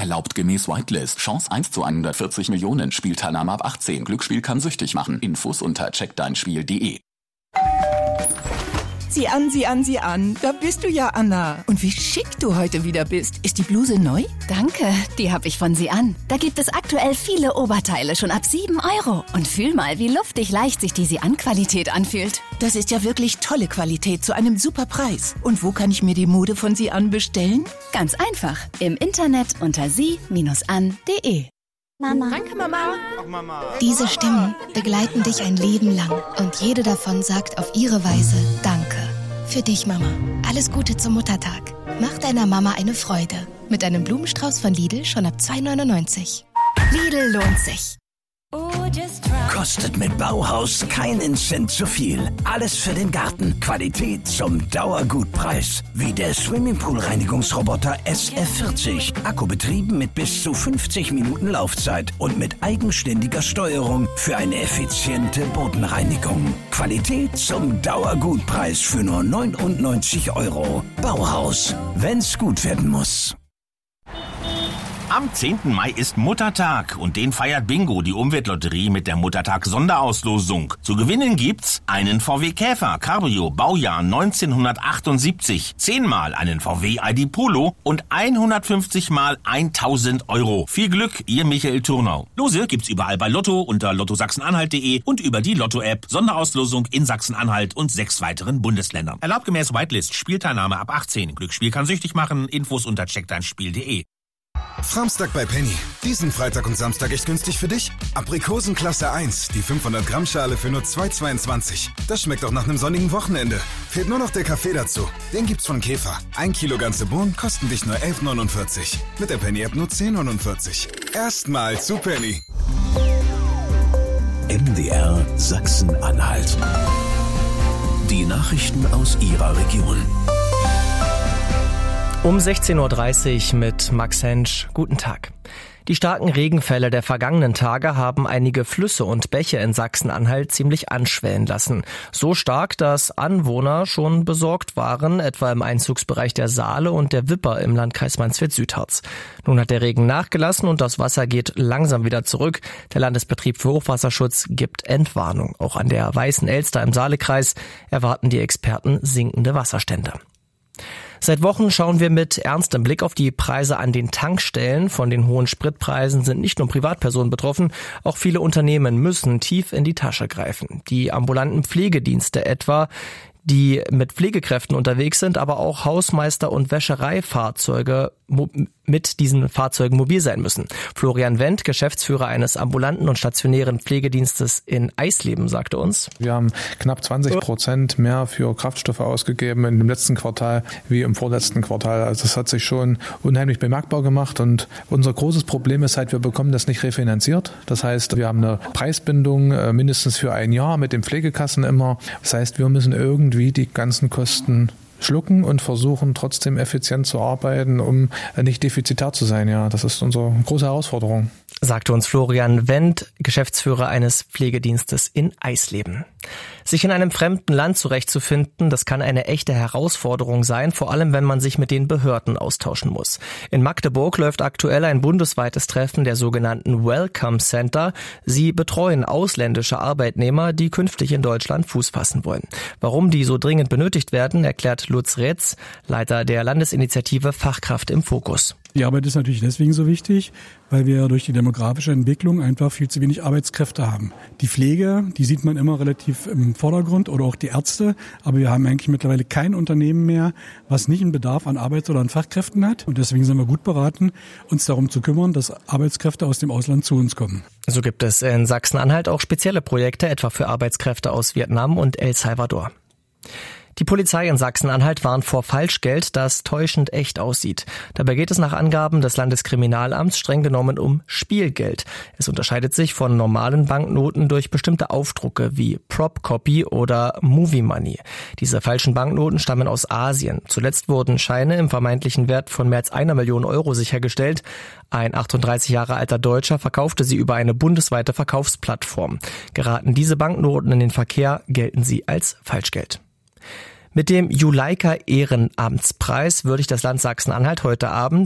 Erlaubt gemäß Whitelist. Chance 1 zu 140 Millionen. Spielteilnahme ab 18. Glücksspiel kann süchtig machen. Infos unter checkdeinspiel.de. Sieh an. Da bist du ja, Anna. Und wie schick du heute wieder bist. Ist die Bluse neu? Danke, die habe ich von Sie an. Da gibt es aktuell viele Oberteile schon ab 7 €. Und fühl mal, wie luftig leicht sich die Sie-an-Qualität anfühlt. Das ist ja wirklich tolle Qualität zu einem super Preis. Und wo kann ich mir die Mode von Sie an bestellen? Ganz einfach. Im Internet unter sie-an.de. Mama. Danke, Mama. Ach, Mama. Diese Stimmen begleiten dich ein Leben lang und jede davon sagt auf ihre Weise Danke. Für dich, Mama. Alles Gute zum Muttertag. Mach deiner Mama eine Freude. Mit einem Blumenstrauß von Lidl schon ab 2,99 €. Lidl lohnt sich. Kostet mit Bauhaus keinen Cent zu viel. Alles für den Garten. Qualität zum Dauergutpreis. Wie der Swimmingpool-Reinigungsroboter SF40. Akkubetrieben mit bis zu 50 Minuten Laufzeit und mit eigenständiger Steuerung für eine effiziente Bodenreinigung. Qualität zum Dauergutpreis für nur 99 €. Bauhaus. Wenn's gut werden muss. Am 10. Mai ist Muttertag und den feiert Bingo, die Umweltlotterie, mit der Muttertag-Sonderauslosung. Zu gewinnen gibt's einen VW Käfer Cabrio Baujahr 1978, 10-mal einen VW ID Polo und 150 mal 1.000 €. Viel Glück, Ihr Michael Turnau. Lose gibt's überall bei Lotto unter lottosachsen-anhalt.de und über die Lotto-App. Sonderauslosung in Sachsen-Anhalt und 6 weiteren Bundesländern. Erlaubt gemäß Whitelist. Spielteilnahme ab 18. Glücksspiel kann süchtig machen. Infos unter checkdeinspiel.de. Samstag bei Penny. Diesen Freitag und Samstag echt günstig für dich? Aprikosen Klasse 1, die 500 Gramm Schale für nur 2,22. Das schmeckt auch nach einem sonnigen Wochenende. Fehlt nur noch der Kaffee dazu. Den gibt's von Käfer. 1 Kilo ganze Bohnen kosten dich nur 11,49. Mit der Penny-App nur 10,49. Erstmal zu Penny. MDR Sachsen-Anhalt. Die Nachrichten aus Ihrer Region. Um 16:30 Uhr mit Max Hensch. Guten Tag. Die starken Regenfälle der vergangenen Tage haben einige Flüsse und Bäche in Sachsen-Anhalt ziemlich anschwellen lassen. So stark, dass Anwohner schon besorgt waren, etwa im Einzugsbereich der Saale und der Wipper im Landkreis Mansfeld-Südharz. Nun hat der Regen nachgelassen und das Wasser geht langsam wieder zurück. Der Landesbetrieb für Hochwasserschutz gibt Entwarnung. Auch an der Weißen Elster im Saalekreis erwarten die Experten sinkende Wasserstände. Seit Wochen schauen wir mit ernstem Blick auf die Preise an den Tankstellen. Von den hohen Spritpreisen sind nicht nur Privatpersonen betroffen, auch viele Unternehmen müssen tief in die Tasche greifen. Die ambulanten Pflegedienste etwa, die mit Pflegekräften unterwegs sind, aber auch Hausmeister und Wäschereifahrzeuge mit diesen Fahrzeugen mobil sein müssen. Florian Wendt, Geschäftsführer eines ambulanten und stationären Pflegedienstes in Eisleben, sagte uns: Wir haben knapp 20% mehr für Kraftstoffe ausgegeben in dem letzten Quartal wie im vorletzten Quartal. Also das hat sich schon unheimlich bemerkbar gemacht und unser großes Problem ist halt, wir bekommen das nicht refinanziert. Das heißt, wir haben eine Preisbindung mindestens für ein Jahr mit den Pflegekassen immer. Das heißt, wir müssen irgendwie die ganzen Kosten schlucken und versuchen trotzdem effizient zu arbeiten, um nicht defizitär zu sein. Ja, das ist unsere große Herausforderung. Sagte uns Florian Wendt, Geschäftsführer eines Pflegedienstes in Eisleben. Sich in einem fremden Land zurechtzufinden, das kann eine echte Herausforderung sein, vor allem wenn man sich mit den Behörden austauschen muss. In Magdeburg läuft aktuell ein bundesweites Treffen der sogenannten Welcome Center. Sie betreuen ausländische Arbeitnehmer, die künftig in Deutschland Fuß fassen wollen. Warum die so dringend benötigt werden, erklärt Lutz Retz, Leiter der Landesinitiative Fachkraft im Fokus. Die Arbeit ist natürlich deswegen so wichtig, weil wir durch die demografische Entwicklung einfach viel zu wenig Arbeitskräfte haben. Die Pflege, die sieht man immer relativ im Vordergrund oder auch die Ärzte, aber wir haben eigentlich mittlerweile kein Unternehmen mehr, was nicht einen Bedarf an Arbeits- oder an Fachkräften hat. Und deswegen sind wir gut beraten, uns darum zu kümmern, dass Arbeitskräfte aus dem Ausland zu uns kommen. So gibt es in Sachsen-Anhalt auch spezielle Projekte, etwa für Arbeitskräfte aus Vietnam und El Salvador. Die Polizei in Sachsen-Anhalt warnt vor Falschgeld, das täuschend echt aussieht. Dabei geht es nach Angaben des Landeskriminalamts streng genommen um Spielgeld. Es unterscheidet sich von normalen Banknoten durch bestimmte Aufdrucke wie Prop Copy oder Movie Money. Diese falschen Banknoten stammen aus Asien. Zuletzt wurden Scheine im vermeintlichen Wert von mehr als 1 Million Euro sichergestellt. Ein 38 Jahre alter Deutscher verkaufte sie über eine bundesweite Verkaufsplattform. Geraten diese Banknoten in den Verkehr, gelten sie als Falschgeld. Mit dem Juleika Ehrenamtspreis würdigt das Land Sachsen-Anhalt heute Abend